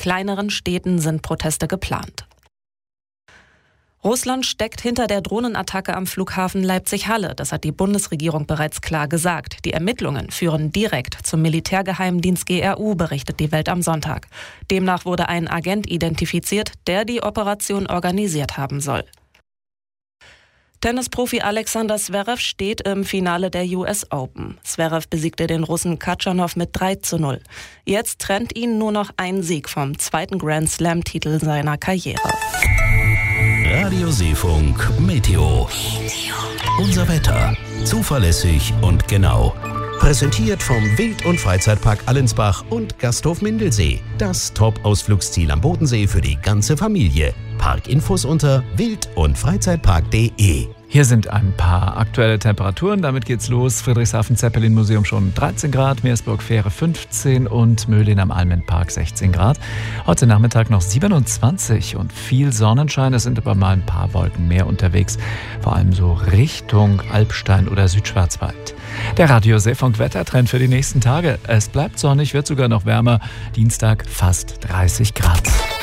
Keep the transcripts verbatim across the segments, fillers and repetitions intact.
kleineren Städten sind Proteste geplant. Russland steckt hinter der Drohnenattacke am Flughafen Leipzig-Halle. Das hat die Bundesregierung bereits klar gesagt. Die Ermittlungen führen direkt zum Militärgeheimdienst G R U, berichtet die Welt am Sonntag. Demnach wurde ein Agent identifiziert, der die Operation organisiert haben soll. Tennisprofi Alexander Zverev steht im Finale der U S Open. Zverev besiegte den Russen Khachanov mit drei zu null. Jetzt trennt ihn nur noch ein Sieg vom zweiten Grand-Slam-Titel seiner Karriere. Radio Seefunk Meteo. Unser Wetter. Zuverlässig und genau. Präsentiert vom Wild- und Freizeitpark Allensbach und Gasthof Mindelsee. Das Top-Ausflugsziel am Bodensee für die ganze Familie. Parkinfos unter wild und freizeitpark punkt de. Hier sind ein paar aktuelle Temperaturen. Damit geht's los. Friedrichshafen-Zeppelin-Museum schon dreizehn Grad, Meersburg-Fähre fünfzehn und Möhlin am Almenpark sechzehn Grad. Heute Nachmittag noch siebenundzwanzig und viel Sonnenschein. Es sind aber mal ein paar Wolken mehr unterwegs, vor allem so Richtung Alpstein oder Südschwarzwald. Der Radio Seefunk Wettertrend für die nächsten Tage. Es bleibt sonnig, wird sogar noch wärmer. Dienstag fast dreißig Grad.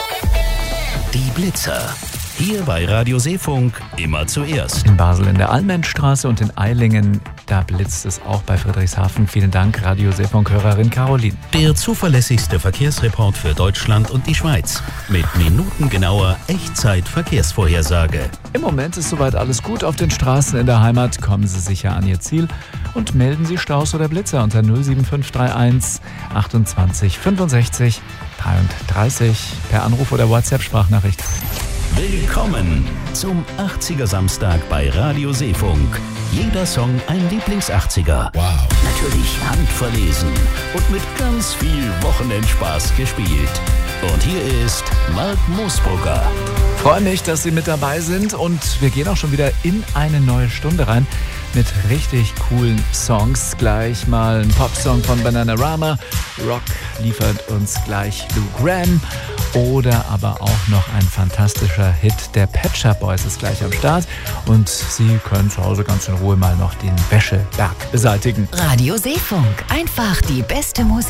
Die Blitzer. Hier bei Radio Seefunk immer zuerst. In Basel in der Allmendstraße und in Eilingen, da blitzt es auch bei Friedrichshafen. Vielen Dank, Radio Seefunk-Hörerin Caroline. Der zuverlässigste Verkehrsreport für Deutschland und die Schweiz. Mit minutengenauer Echtzeit-Verkehrsvorhersage. Im Moment ist soweit alles gut auf den Straßen in der Heimat. Kommen Sie sicher an Ihr Ziel und melden Sie Staus oder Blitzer unter null sieben fünf drei eins achtundzwanzig fünfundsechzig dreiunddreißig per Anruf oder WhatsApp-Sprachnachricht. Willkommen zum achtziger Samstag bei Radio Seefunk. Jeder Song ein Lieblings-achtziger. Wow. Natürlich handverlesen und mit ganz viel Wochenendspaß gespielt. Und hier ist Mark Moosbrugger. Freue mich, dass Sie mit dabei sind und wir gehen auch schon wieder in eine neue Stunde rein mit richtig coolen Songs. Gleich mal ein Popsong von Bananarama. Rock liefert uns gleich Lou Gramm. Oder aber auch noch ein fantastischer Hit der Pet Shop Boys ist gleich am Start. Und Sie können zu Hause ganz in Ruhe mal noch den Wäscheberg beseitigen. Radio Seefunk, einfach die beste Musik.